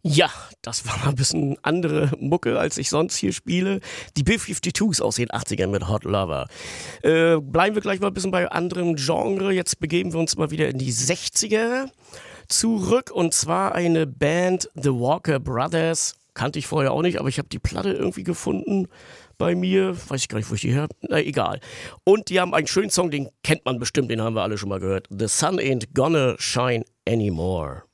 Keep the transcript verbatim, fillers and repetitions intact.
Ja, das war mal ein bisschen andere Mucke, als ich sonst hier spiele. Die B zweiundfünfzigs aus den achtzigern mit Hot Lover. Äh, bleiben wir gleich mal ein bisschen bei anderem Genre. Jetzt begeben wir uns mal wieder in die sechziger zurück. Und zwar eine Band, The Walker Brothers. Kannte ich vorher auch nicht, aber ich habe die Platte irgendwie gefunden bei mir. Weiß ich gar nicht, wo ich die her. Na, egal. Und die haben einen schönen Song, den kennt man bestimmt, den haben wir alle schon mal gehört. The Sun Ain't Gonna Shine Anymore.